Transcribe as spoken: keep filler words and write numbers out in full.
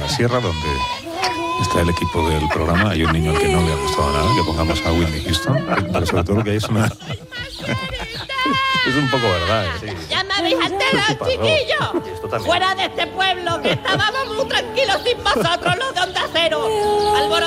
la sierra, donde está el equipo del programa. Hay un niño al que no le ha gustado nada que pongamos a Whitney Houston, pero sobre todo lo que hay es una... Es un poco verdad, ¿eh? Sí. ¡Ya me habéis enterado, chiquillos! ¡Fuera de este pueblo, que estábamos muy tranquilos sin vosotros, los de Onda Cero!